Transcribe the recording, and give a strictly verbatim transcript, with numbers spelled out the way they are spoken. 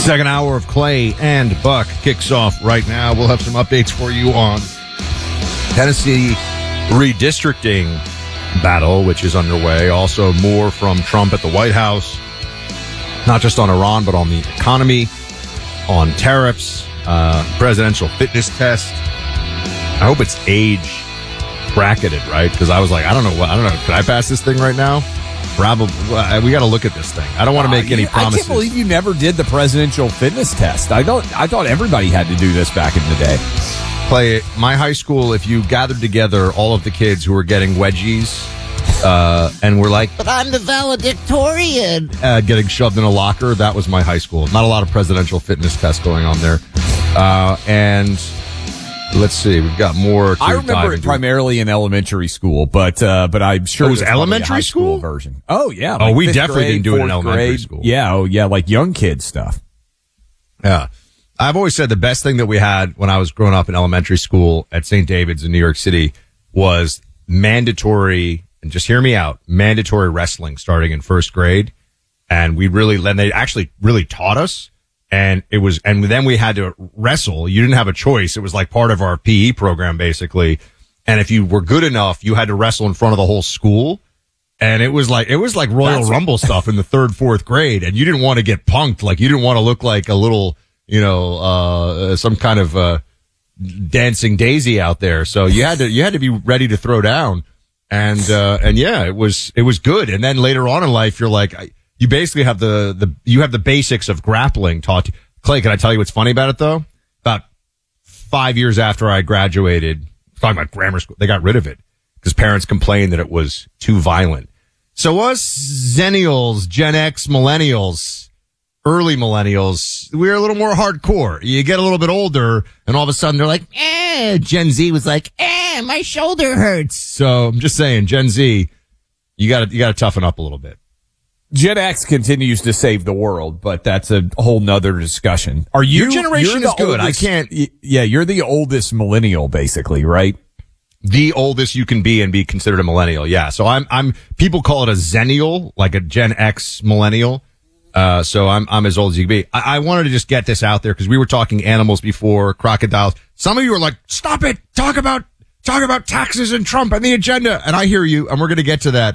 Second hour of Clay and Buck kicks off right now. We'll have some updates for you on Tennessee redistricting battle, which is underway. Also, more from Trump at the White House, not just on Iran, but on the economy, on tariffs, uh, presidential fitness test. I hope it's age bracketed, right? Because I was like, I don't know what, I don't know. Can I pass this thing right now? Probably. We got to look at this thing. I don't want to make uh, any you, promises. I can't believe you never did the presidential fitness test. I thought I thought everybody had to do this back in the day. Play my high school. If you gathered together all of the kids who were getting wedgies, uh, and were like, "But I'm the valedictorian," uh, getting shoved in a locker. That was my high school. Not a lot of presidential fitness tests going on there, uh, and. Let's see. We've got more. To I remember it primarily in elementary school, but uh, but I'm sure it was elementary school? school version. Oh yeah. Oh, like we definitely grade, didn't do it in elementary grade. school. Yeah. Oh yeah. Like young kids stuff. Yeah. I've always said the best thing that we had when I was growing up in elementary school at Saint David's in New York City was mandatory, and just hear me out, mandatory wrestling starting in first grade. And we really, and they actually really taught us. And it was, and then we had to wrestle. You didn't have a choice. It was like part of our P E program, basically. And if you were good enough, you had to wrestle in front of the whole school. And it was like, it was like Royal That's Rumble stuff in the third, fourth grade. And you didn't want to get punked. Like you didn't want to look like a little, you know, uh, some kind of, uh, dancing daisy out there. So you had to, you had to be ready to throw down. And, uh, and yeah, it was, it was good. And then later on in life, you're like, I, You basically have the, the, you have the basics of grappling taught to you. Clay, can I tell you what's funny about it though? About five years after I graduated, talking about grammar school, they got rid of it because parents complained that it was too violent. So us Zennials, Gen X, Millennials, early Millennials, we're a little more hardcore. You get a little bit older and all of a sudden they're like, eh, Gen Z was like, eh, my shoulder hurts. So I'm just saying, Gen Z, you gotta, you gotta toughen up a little bit. Gen X continues to save the world, but that's a whole nother discussion. Are you, Your generation is good. Oldest, I can't. Yeah, you're the oldest millennial, basically, right? The oldest you can be and be considered a millennial. Yeah. So I'm, I'm, people call it a Zennial, like a Gen X millennial. Uh, so I'm, I'm as old as you can be. I, I wanted to just get this out there because we were talking animals before, crocodiles. Some of you are like, stop it. Talk about, talk about taxes and Trump and the agenda. And I hear you. And we're going to get to that